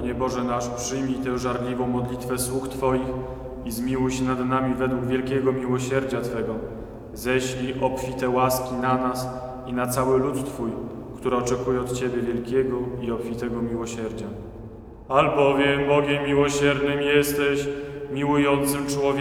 Panie Boże nasz, przyjmij tę żarliwą modlitwę sług Twoich i zmiłuj się nad nami według wielkiego miłosierdzia Twego. Ześlij obfite łaski na nas i na cały lud Twój, który oczekuje od Ciebie wielkiego i obfitego miłosierdzia. Albowiem Bogiem miłosiernym jesteś, miłującym człowieka